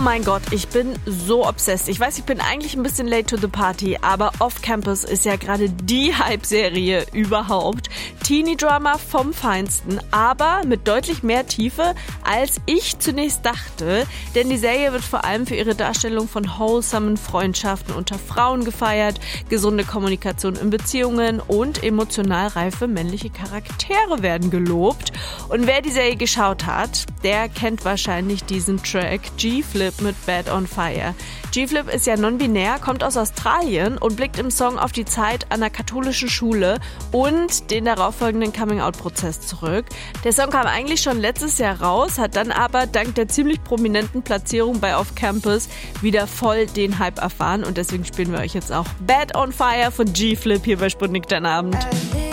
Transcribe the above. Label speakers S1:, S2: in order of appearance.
S1: mein Gott, ich bin so obsessed. Ich weiß, ich bin eigentlich ein bisschen late to the party, aber Off Campus ist ja gerade die Hype-Serie überhaupt. Teenie-Drama vom Feinsten, aber mit deutlich mehr Tiefe, als ich zunächst dachte. Denn die Serie wird vor allem für ihre Darstellung von wholesomen Freundschaften unter Frauen gefeiert, gesunde Kommunikation in Beziehungen und emotional reife männliche Charaktere werden gelobt. Und wer die Serie geschaut hat, der kennt wahrscheinlich diesen Track G-Flip mit Bad on Fire. G-Flip ist ja non-binär, kommt aus Australien und blickt im Song auf die Zeit an der katholischen Schule und den darauffolgenden Coming-out-Prozess zurück. Der Song kam eigentlich schon letztes Jahr raus, hat dann aber dank der ziemlich prominenten Platzierung bei Off Campus wieder voll den Hype erfahren und deswegen spielen wir euch jetzt auch Bad on Fire von G-Flip hier bei Sputnik dein Abend.